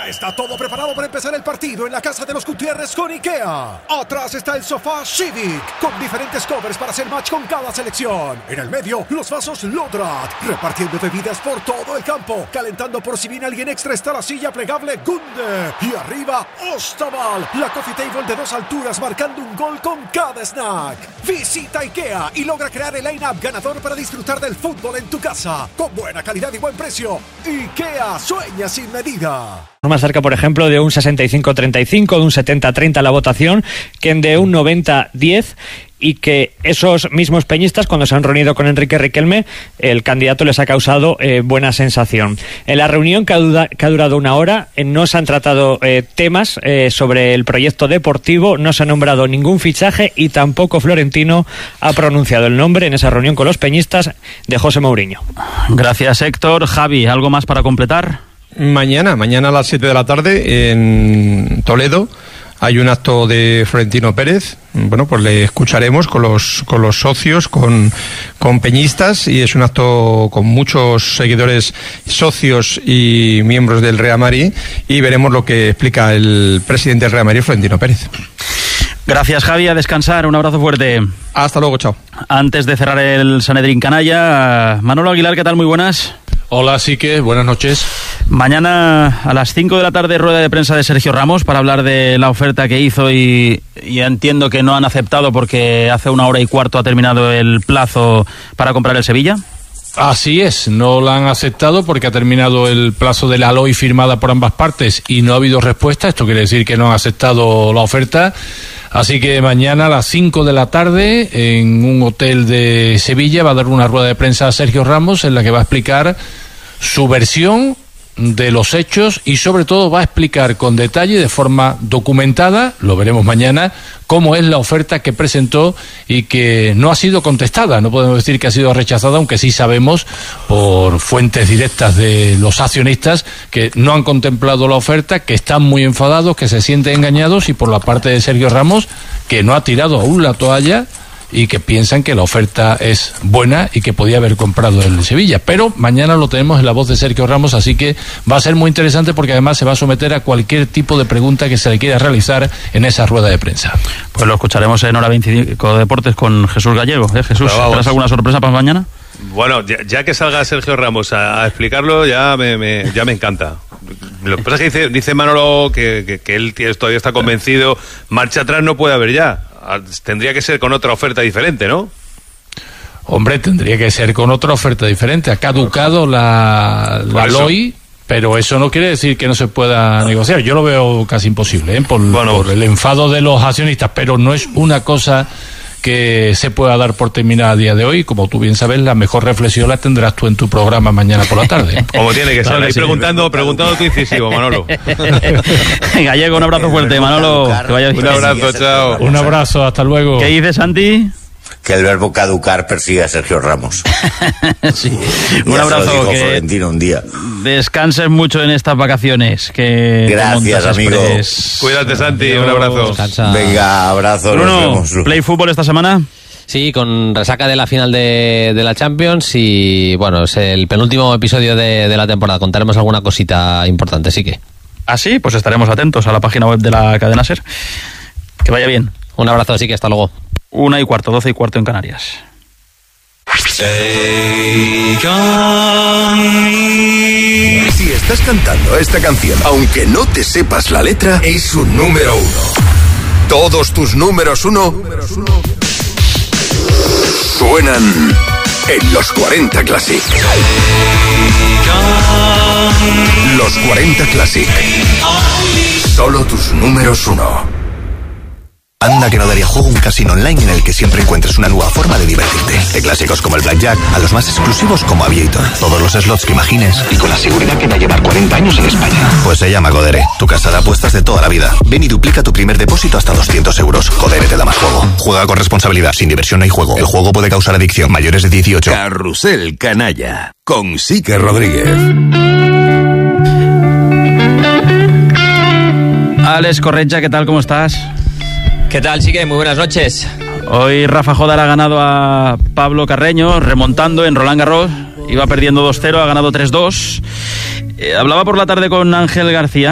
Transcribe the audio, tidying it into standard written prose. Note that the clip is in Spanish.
Ya está todo preparado para empezar el partido en la casa de los Gutiérrez con IKEA. Atrás está el sofá Civic, con diferentes covers para hacer match con cada selección. En el medio, los vasos Lodrat, repartiendo bebidas por todo el campo. Calentando por si viene alguien extra está la silla plegable Gunde. Y arriba, Ostaval, la coffee table de 2 alturas marcando un gol con cada snack. Visita IKEA y logra crear el line-up ganador para disfrutar del fútbol en tu casa. Con buena calidad y buen precio. IKEA, sueña sin medida. Más cerca, por ejemplo, de un 65-35, de un 70-30 la votación, que de un 90-10, y que esos mismos peñistas, cuando se han reunido con Enrique Riquelme, el candidato les ha causado buena sensación. En la reunión, que ha durado 1 hora, no se han tratado temas sobre el proyecto deportivo, no se ha nombrado ningún fichaje y tampoco Florentino ha pronunciado el nombre en esa reunión con los peñistas de José Mourinho. Gracias, Héctor. Javi, ¿algo más para completar? Mañana a las 7 de la tarde en Toledo hay un acto de Florentino Pérez. Bueno, pues le escucharemos con los socios, con peñistas, y es un acto con muchos seguidores, socios y miembros del Real Madrid, y veremos lo que explica el presidente del Real Madrid, Florentino Pérez. Gracias, Javi, a descansar, un abrazo fuerte. Hasta luego, chao. Antes de cerrar el Sanedrín Canalla, Manolo Aguilar, ¿qué tal? Muy buenas. Hola, Sique, buenas noches. Mañana a las 5 de la tarde rueda de prensa de Sergio Ramos para hablar de la oferta que hizo y entiendo que no han aceptado porque hace 1 hora y cuarto ha terminado el plazo para comprar el Sevilla. Así es, no la han aceptado porque ha terminado el plazo de la LOI firmada por ambas partes y no ha habido respuesta. Esto quiere decir que no han aceptado la oferta. Así que mañana a las 5 de la tarde en un hotel de Sevilla va a dar una rueda de prensa a Sergio Ramos en la que va a explicar su versión de los hechos y sobre todo va a explicar con detalle, de forma documentada, lo veremos mañana, cómo es la oferta que presentó y que no ha sido contestada. No podemos decir que ha sido rechazada, aunque sí sabemos por fuentes directas de los accionistas que no han contemplado la oferta, que están muy enfadados, que se sienten engañados, y por la parte de Sergio Ramos, que no ha tirado aún la toalla y que piensan que la oferta es buena y que podía haber comprado el Sevilla. Pero mañana lo tenemos en la voz de Sergio Ramos, así que va a ser muy interesante porque además se va a someter a cualquier tipo de pregunta que se le quiera realizar en esa rueda de prensa. Pues lo escucharemos en Hora 25 Deportes con Jesús Gallego. Jesús, ¿tendrás alguna sorpresa para mañana? Bueno, ya que salga Sergio Ramos a explicarlo, ya me encanta. Lo que pasa es que dice Manolo que él todavía está convencido. Marcha atrás no puede haber ya. Tendría que ser con otra oferta diferente, ¿no? Hombre, tendría que ser con otra oferta diferente. Ha caducado la LOI, pero eso no quiere decir que no se pueda negociar. Yo lo veo casi imposible, por el enfado de los accionistas, pero no es una cosa que se pueda dar por terminada a día de hoy. Como tú bien sabes, la mejor reflexión la tendrás tú en tu programa mañana por la tarde. Como tiene que ser. Ahí preguntando tu incisivo, Manolo. Gallego, un abrazo fuerte, Manolo. Que vaya bien. Un abrazo, chao. Un abrazo, hasta luego. ¿Qué dices, Santi? Que el verbo caducar persigue a Sergio Ramos. Sí. Un abrazo. Que Florentino un día. Descanses mucho en estas vacaciones. Gracias, amigo. Cuídate, Santi. Un abrazo. Descansa. Venga, abrazo. Bruno, ¿play fútbol esta semana? Sí, con resaca de la final de la Champions y, bueno, es el penúltimo episodio de la temporada. Contaremos alguna cosita importante, sí que. ¿Ah, sí? Pues estaremos atentos a la página web de la cadena SER. Que vaya bien. Un abrazo, sí que hasta luego. 1:15, 12:15 en Canarias. Si estás cantando esta canción, aunque no te sepas la letra, es un número 1. Todos tus números 1 suenan en los 40 Classic. Los 40 Classic. Solo tus números 1. Anda que no daría juego un casino online en el que siempre encuentres una nueva forma de divertirte. De clásicos como el Blackjack a los más exclusivos como Aviator. Todos los slots que imagines y con la seguridad que va a llevar 40 años en España. Pues se llama Codere, tu casa de apuestas de toda la vida. Ven y duplica tu primer depósito hasta 200 euros. Codere te da más juego. Juega con responsabilidad. Sin diversión no hay juego. El juego puede causar adicción. Mayores de 18. Carrusel Canalla con Sique Rodríguez. Alex Correcha, ¿qué tal? ¿Cómo estás? ¿Qué tal, Sique? Muy buenas noches. Hoy Rafa Jodar ha ganado a Pablo Carreño, remontando en Roland Garros. Iba perdiendo 2-0, ha ganado 3-2. Hablaba por la tarde con Ángel García.